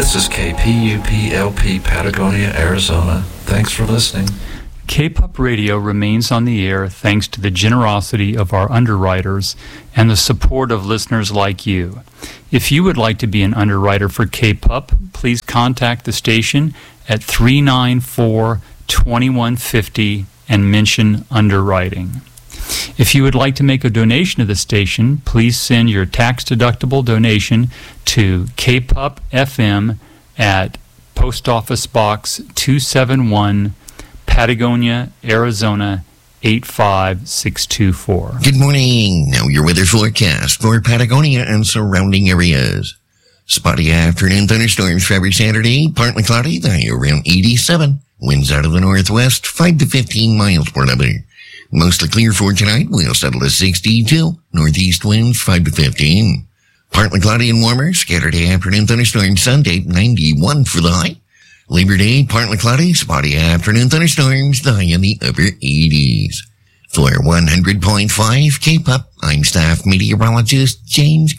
This is KPUP-LP Patagonia, Arizona. Thanks for listening. KPUP Radio remains on the air thanks to the generosity of our underwriters and the support of listeners like you. If you would like to be an underwriter for KPUP, please contact the station at 394-2150 and mention underwriting. If you would like to make a donation to the station, please send your tax-deductible donation to KPUP FM at Post Office Box 271, Patagonia, Arizona 85624. Good morning. Now your weather forecast for Patagonia and surrounding areas. Spotty afternoon thunderstorms for every Saturday. Partly cloudy, the high around 87. Winds out of the northwest, 5 to 15 miles per hour. Mostly clear for tonight. We'll settle to 62. Northeast winds, 5 to 15. Partly cloudy and warmer. Scattered afternoon thunderstorms Sunday, 91 for the high. Labor Day, partly cloudy, spotty afternoon thunderstorms, the high in the upper 80s. For 100.5 KPUP, I'm staff meteorologist James